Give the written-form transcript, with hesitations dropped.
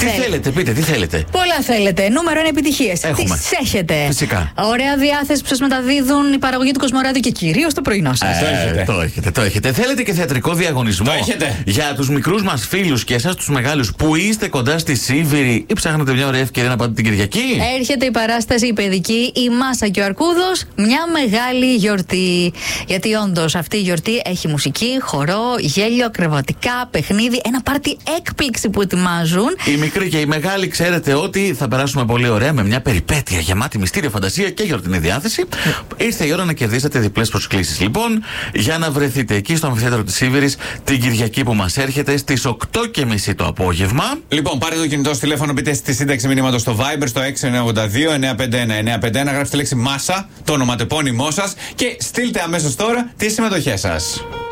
θέλετε, πείτε, τι θέλετε. Πολλά θέλετε. Νούμερο 1 επιτυχίες. Έχουμε. Τι έχετε. Φυσικά. Ωραία διάθεση που σας μεταδίδουν η παραγωγή του Κοσμοράδιο και κυρίως το πρωινό σας. Το έχετε. Θέλετε και θεατρικό διαγωνισμό. Το έχετε. Για τους μικρούς μας φίλους και εσάς τους μεγάλους που είστε κοντά στη Σίβηρη ή ψάχνετε μια ωραία ευκαιρία να πάτε την Κυριακή. Έρχεται η παράσταση η παιδική, η Μάσα και ο Αρκούδος, μια μεγάλη γιορτή. Γιατί όντως αυτή η γιορτή έχει μουσική, χορό, γέλιο, ακροβατικά, παιχνίδι, ένα πάρτι έκπληξη που ετοιμάζουν. Οι μικροί και οι μεγάλοι ξέρετε ότι θα περάσουμε πολύ ωραία με μια περιπέτεια γεμάτη μυστήριο, φαντασία και γιορτινή διάθεση. Ήρθε η ώρα να κερδίσετε διπλές προσκλήσεις λοιπόν για να βρεθείτε εκεί στο αμφιθέατρο της Σίβηρης την Κυριακή που μας έρχεται στις 8:30 το απόγευμα. Λοιπόν, πάρτε το κινητό στο τηλέφωνο, μπείτε στη σύνταξη μηνύματος στο Viber στο 6982-951-951, γράψτε τη λέξη Μάσα, το ονοματεπώνυμό σας και στείλτε αμέσως τώρα τις συμμετοχές σας.